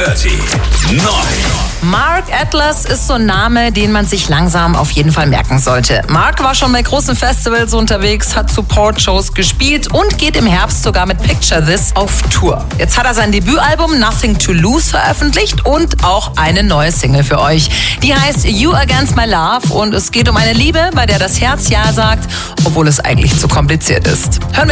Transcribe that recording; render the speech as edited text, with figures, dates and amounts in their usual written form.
Dirty 9. Mark Atlas ist so ein Name, den man sich langsam auf jeden Fall merken sollte. Mark war schon bei großen Festivals unterwegs, hat Support-Shows gespielt und geht im Herbst sogar mit Picture This auf Tour. Jetzt hat er sein Debütalbum Nothing to Lose veröffentlicht und auch eine neue Single für euch. Die heißt You Against My Love und es geht um eine Liebe, bei der das Herz Ja sagt, obwohl es eigentlich zu kompliziert ist. Hören wir